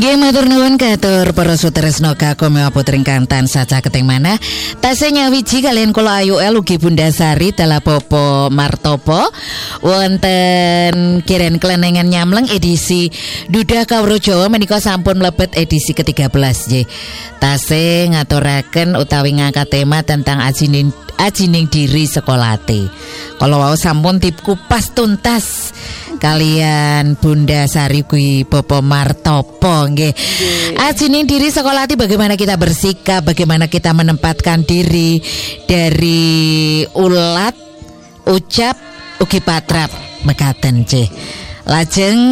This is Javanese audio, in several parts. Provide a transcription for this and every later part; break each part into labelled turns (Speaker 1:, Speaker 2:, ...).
Speaker 1: Nggih matur nuwun katur para sutresna kagem putring kantan saca keteng manah tasih nyawiji kalian kula Ayu El ugi Bunda Sari dalah Popo Martopo wonten kiren kelenengan nyamleng edisi Dudah Kawruh Jawa menika sampun mlebet edisi ke-13 nggih. Tasih ngaturaken utawi ngangkat tema tentang ajining diri sekolate. Kalau wau sampun dikupas tuntas kalian Bunda Sari kuwi Popo Martopo nggih. Ajining diri sekolati bagaimana kita bersikap, bagaimana kita menempatkan diri dari ulat, ucap, ugi patrap mekaten nggih. Lajeng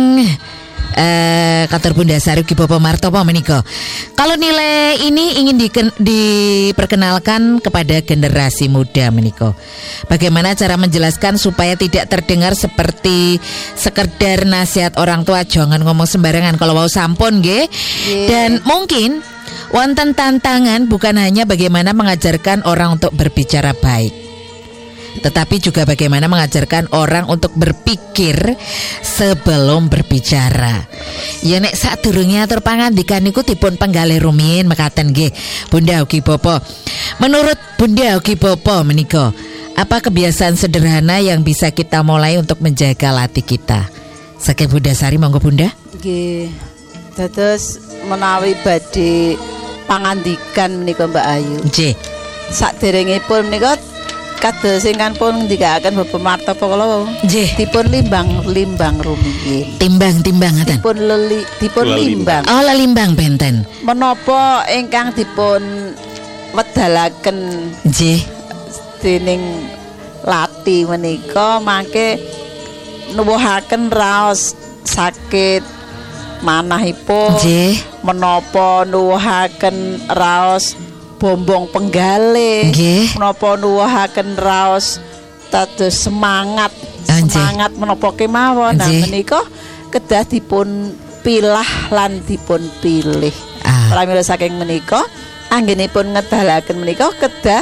Speaker 1: katur Bunda Sari ugi Popo Martopo menika. Kalau nilai ini ingin diperkenalkan kepada generasi muda menika. Bagaimana cara menjelaskan supaya tidak terdengar seperti sekedar nasihat orang tua, jangan ngomong sembarangan kalau mau sampun nggih. Dan mungkin wonten tantangan bukan hanya bagaimana mengajarkan orang untuk berbicara baik, tetapi juga bagaimana mengajarkan orang untuk berpikir sebelum berbicara. Ya nek sadurunge atur pangandikan niku dipun penggalih rumiyin mekaten nggih Bunda ugi Popo. Menurut Bunda ugi Popo menika, apa kebiasaan sederhana yang bisa kita mulai untuk menjaga latih kita? Saking Bunda Sari monggo Bunda.
Speaker 2: Nggih. Dados menawi badhe pangandikan menika Mbak Ayu.
Speaker 1: Nggih.
Speaker 2: Saderengipun menika kados ingkang pun ngendikaken Bapak Martopo kala
Speaker 1: nggih
Speaker 2: dipun limbang rumiyin.
Speaker 1: Timbang ngaten.
Speaker 2: Dipun limbang.
Speaker 1: Oh, limbang benten.
Speaker 2: Menapa ingkang dipun wedalaken
Speaker 1: nggih
Speaker 2: dening lati menika mangke nuwuhaken raos sakit manahipun.
Speaker 1: Nggih.
Speaker 2: Menapa nuwuhaken raos bombong penggalih, menapa nuwuhaken raos dados semangat menapa kemawon. Nah menika kedah dipun pilah lan dipun pilih. Pramila saking menika anggenipun ngedalaken menika kedah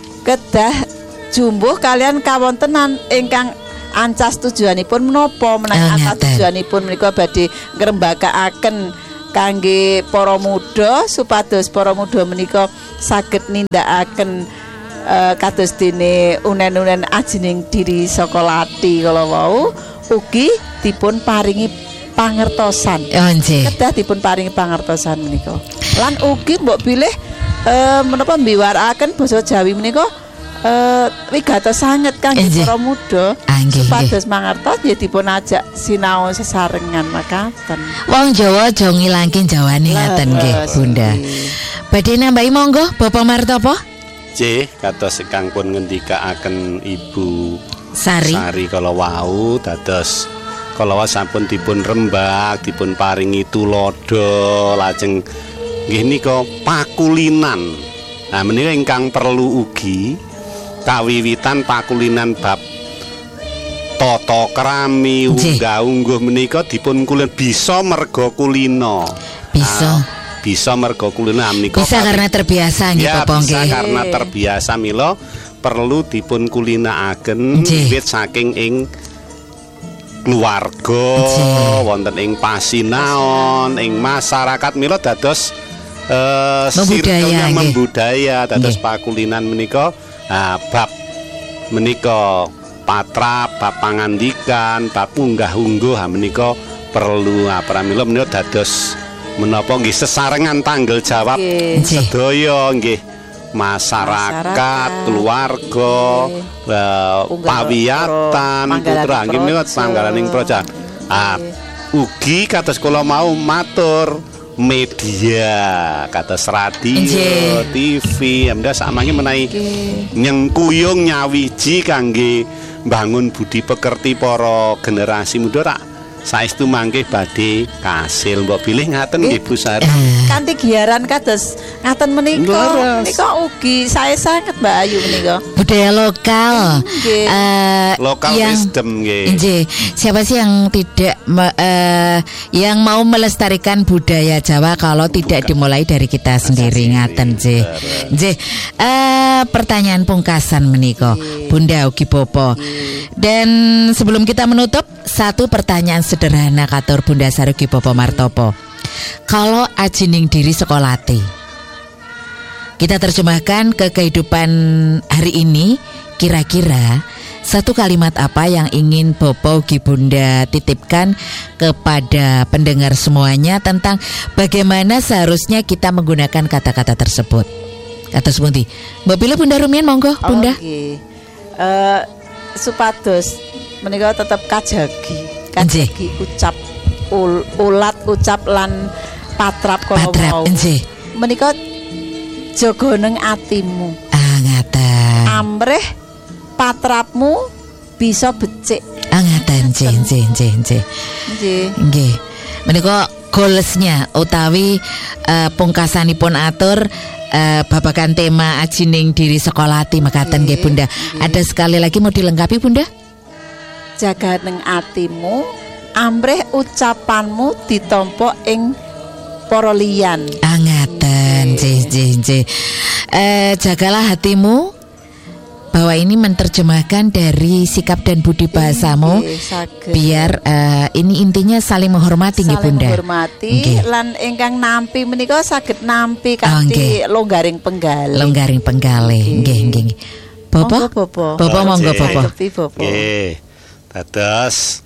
Speaker 2: jumbuh kalian kawontenan ingkang ancas tujuanipun menapa menawi ancas tujuanipun menika badhe ngrembakakaken kangge para muda supados para muda menika saged nindakaken kados dene unen-unen ajining diri saka lati kala wau ugi dipun paringi pangertosan. Kedah dipun paringi pangertosan menika. Lan ugi mbok bilih menapa mbiwarakaken basa Jawi menika wigatos sanget kangge para muda supados mangertos ya dipun ajak sinau sesarengan makaten.
Speaker 1: Wong Jawa aja ngilangke jawane ngaten nggih Bunda. Badhe nambahi monggo Bapak Martopo.
Speaker 3: Nggih, kados ingkang pun ngendikaaken Ibu
Speaker 1: Sari
Speaker 3: kala wau dados kala wau sampun dipun rembak, dipun paringi tulodo, lajeng nggih nika pakulinan. Nah menika ingkang perlu ugi kawiwitan pakulinan bab tata krami unggah-ungguh menika dipun kulin bisa merga kulina. Bisa merga kulina menika.
Speaker 1: Bisa karena terbiasa nggih Bapak nggih.
Speaker 3: Bisa karena terbiasa mila perlu dipun kulinakaken wiwit saking ing keluarga, wonten ing pasinaon, ing masyarakat mila dados membudaya dados pakulinan menika. Bab menika patrap, bab pangandikan, bab unggah-ungguh menika perlu pramila menika dados menapa nggih sesarengan tanggal jawab sedaya nggih masyarakat, keluarga, pawiyatan, putra nggih menika panggalaning proja. Ugi kados kula mau matur media kados radio, TV, amda samangke menawi nyengkuyung nyawiji kangge mbangun budi pekerti para generasi muda tak saestu mangke badhe kasil mbok bilih ngaten nggih Bu Sari.
Speaker 2: Kanthi giaran kados ngaten menika ugi sae sanget Mbak Ayu menika.
Speaker 1: Budaya lokal.
Speaker 3: Lokal wisdom nggih.
Speaker 1: Nggih. Siapa sih yang tidak yang mau melestarikan budaya Jawa kalau tidak dimulai dari kita sendiri ngaten nggih. Nggih. Pertanyaan pungkasan menika Bunda ugi Popo. Dan sebelum kita menutup, satu pertanyaan sederhana katur Bunda Sari ugi Popo Martopo. kalau ajining diri sekolati. Kita terjemahkan ke kehidupan hari ini. Kira-kira satu kalimat apa yang ingin Bopo ugi Bunda titipkan kepada pendengar semuanya tentang bagaimana seharusnya kita menggunakan kata-kata tersebut? Kata sepundi. Mbak pilih Bunda Rumian, monggo Bunda.
Speaker 2: Supados menika tetep kajagi ucap ulat ucap lan patrap kala wau. Menika jaga neng atimu.
Speaker 1: Ngaten.
Speaker 2: Amrih patrapmu bisa becik.
Speaker 1: Ngaten nggih. Nggih. Menika golesnya utawi pungkasanipun atur babagan tema ajining diri sekolati mekaten nggih Bunda. Ada sekali lagi mau dilengkapi Bunda?
Speaker 2: Jaga neng atimu, amrih ucapanmu ditampa ing para liyan.
Speaker 1: Ngaten, nggih. Jagalah hatimu, bahwa ini menerjemahkan dari sikap dan budi bahasamu. Biar ini intinya saling menghormati nggih Bunda.
Speaker 2: Saling menghormati lan ingkang nampi menika saged nampi kanthi longgaring penggalih.
Speaker 1: Longgaring penggalih. Nggih. Bopo monggo Bopo.
Speaker 3: Nggih. Dados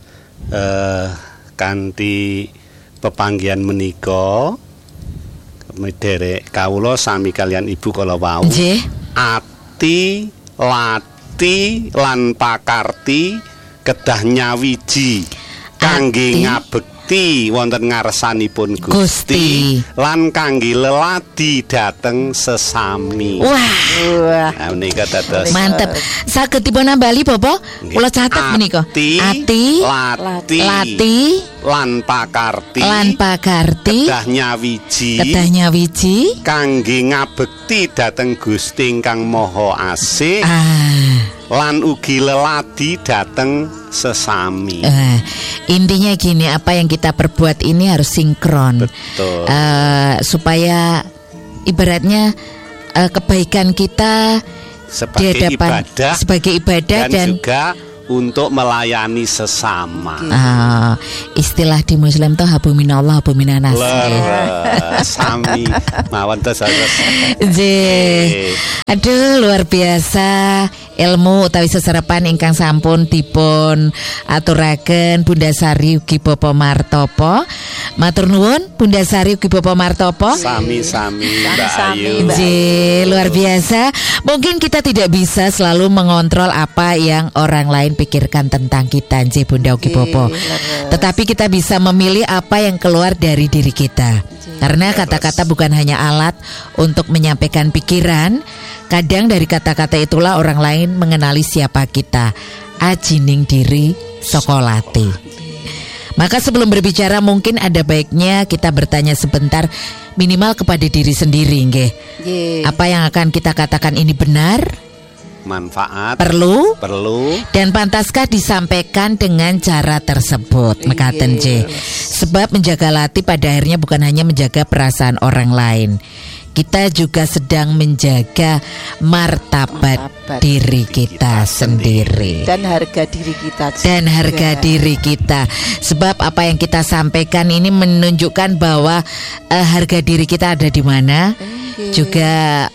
Speaker 3: kanthi pepanggihan menika derek kawula sami kalian ibu kala wau. Ati, lati lan pakarti kedah nyawiji kangge ngabekti wonten ngarsanipun Gusti lan kangge leladi dateng sesami.
Speaker 1: Wah.
Speaker 3: Menika dados
Speaker 1: mantep. Saged dipun nambali Bopo? Kula catet menika. Ati, lati
Speaker 3: lan pakarti kedah nyawiji kangge ngabekti dateng Gusti ingkang Maha Asih lan ugi leladi dateng sesami.
Speaker 1: Intinya gini, apa yang kita perbuat ini harus sinkron.
Speaker 3: Betul.
Speaker 1: Supaya ibaratnya kebaikan kita sebagai ibadah dan
Speaker 3: juga untuk melayani sesama.
Speaker 1: Istilah di Muslim tuh habu minallah habu minanas.
Speaker 3: Sami mawon terus.
Speaker 1: Aduh, luar biasa ilmu utawi seserepan ingkang sampun dipun aturaken Bunda Sari ugi Bopo Martopo. Matur nuwun Bunda Sari ugi Bopo Martopo.
Speaker 3: Sami-sami Mbak Ayu.
Speaker 1: Luar biasa. Mungkin kita tidak bisa selalu mengontrol apa yang orang lain pikirkan tentang kita, Bunda ugi Bopo. Tetapi kita bisa memilih apa yang keluar dari diri kita. Karena kata-kata bukan hanya alat untuk menyampaikan pikiran. Kadang dari kata-kata itulah orang lain mengenali siapa kita. Ajining diri sekolati. Maka sebelum berbicara mungkin ada baiknya kita bertanya sebentar minimal kepada diri sendiri, nggih. Apa yang akan kita katakan ini benar?
Speaker 3: Manfaat,
Speaker 1: perlu dan pantaskah disampaikan dengan cara tersebut? Mekaten sebab menjaga lati pada akhirnya bukan hanya menjaga perasaan orang lain, kita juga sedang menjaga martabat diri kita sendiri
Speaker 2: dan harga diri kita
Speaker 1: sebab apa yang kita sampaikan ini menunjukkan bahwa harga diri kita ada di mana, juga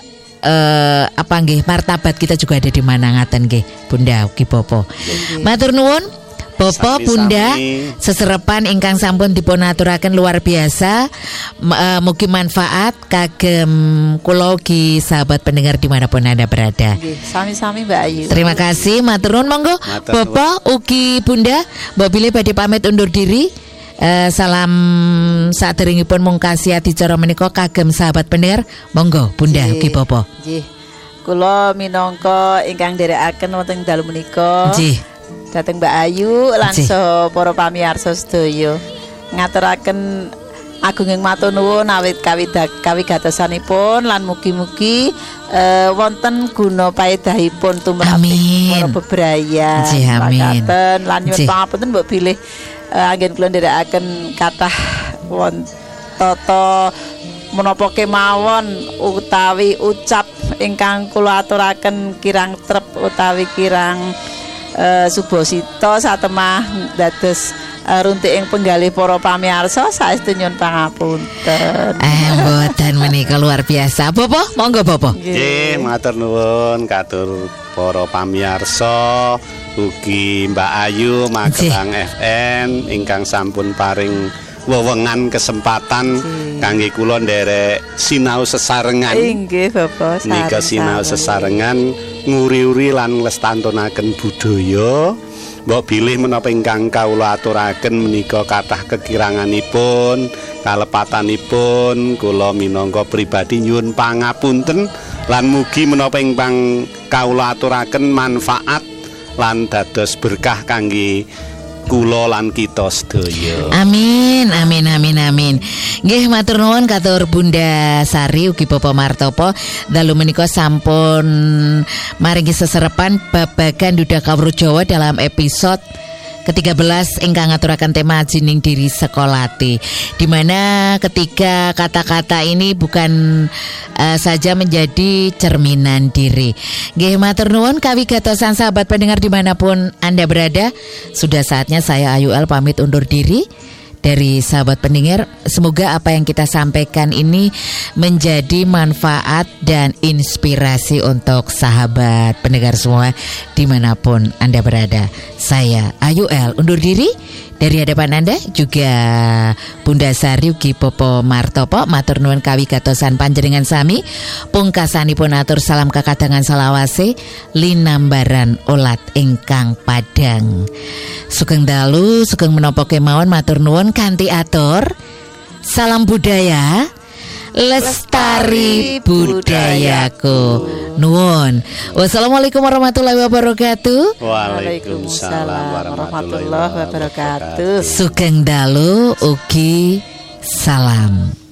Speaker 1: martabat kita juga ada di mana ngaten nggih Bunda ugi Bopo. Matur nuwun Bopo Bunda seserepan ingkang sampun dipun aturaken luar biasa. Mugi manfaat kagem kula ugi sahabat pendengar dimanapun Anda berada.
Speaker 2: Sami-sami Mbak Ayu.
Speaker 1: Terima kasih matur nuwun monggo Bopo ugi Bunda mbok bilih badhe pamit undur diri. Salam saderengipun mungkasi adicara menika kagem sahabat pendengar. Monggo Bunda ugi Bopo.
Speaker 2: Nggih. Kula minangka ingkang nderekaken wonten dalu menika.
Speaker 1: Nggih.
Speaker 2: Dhateng Mbak Ayu lan saha para pamirsa sedaya. Ngaturaken agunging matur nuwun awit kawigatosanipun lan mugi-mugi wonten guna paedahipun tumraping para bebrayan.
Speaker 1: Amin.
Speaker 2: Lan nyuwun pangapunten mbok bilih anggen kula nderekaken kathah wonten menapa kemawon utawi ucap ingkang kula aturaken kirang trep utawi kirang subosita satemah dados runtik ing penggalih para pamirsa saestu nyuwun pangapunten.
Speaker 1: Mboten menika luar biasa. Bopo, monggo Bopo.
Speaker 3: Nggih, matur nuwun katur para pamirsa ugi Mbak Ayu Magelang FM ingkang sampun paring wewengan kesempatan kangge kula nderek sinau sesarengan.
Speaker 2: Inggih Bapak.
Speaker 3: Nika sinau sesarengan nguri-uri lan nglestantunaken budaya. Mbok bilih menapa ingkang kawula aturaken menika kathah kekiranganipun, kalepatanipun kula minangka pribadi nyuwun pangapunten lan mugi menapa ingkang kawula aturaken manfaat lan dados berkah kangge kula lan kita sedaya.
Speaker 1: Amin, amin, amin, amin. Nggih matur nuwun katur Bunda Sari ugi Bapak Martopo dalu menika sampun maringi seserepan babagan Duda Kawruh Jawa dalam episode ke-13 ingkang ngaturaken tema Jining Diri Sekolati, di mana ketiga kata-kata ini bukan saja menjadi cerminan diri. Nggih matur nuwun kawigatosan sahabat pendengar dimanapun Anda berada. Sudah saatnya saya Ayu El pamit undur diri dari sahabat pendengar. Semoga apa yang kita sampaikan ini menjadi manfaat dan inspirasi untuk sahabat pendengar semua dimanapun Anda berada. Saya Ayu El undur diri dari hadapan Anda, juga Bunda Sari ugi Popo Martopo matur nuwun kawigatosan panjenengan sami. Pungkasanipun atur salam kakadangan salawase linambaran olat ingkang padang. Sugeng dalu, sugeng menapa kemawon matur nuwun kanthi atur. Salam budaya, lestari budayaku. Nuwun. Wassalamualaikum warahmatullahi wabarakatuh.
Speaker 3: Waalaikumsalam warahmatullahi wabarakatuh.
Speaker 1: Sugeng dalu ugi salam.